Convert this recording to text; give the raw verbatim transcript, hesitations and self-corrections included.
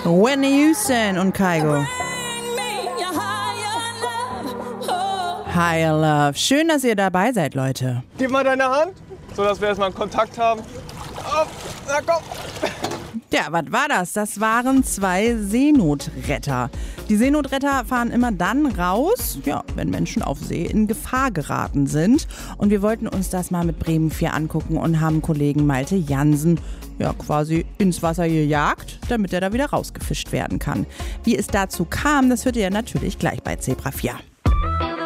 Whitney Houston und Kygo. Higher Love. Schön, dass ihr dabei seid, Leute. Gib mal deine Hand, sodass wir erstmal einen Kontakt haben. Oh, na komm. Ja, was war das? Das waren zwei Seenotretter. Die Seenotretter fahren immer dann raus, ja, wenn Menschen auf See in Gefahr geraten sind. Und wir wollten uns das mal mit Bremen vier angucken und haben Kollegen Malte Jansen ja quasi ins Wasser gejagt, damit er da wieder rausgefischt werden kann. Wie es dazu kam, das hört ihr ja natürlich gleich bei Zebra vier.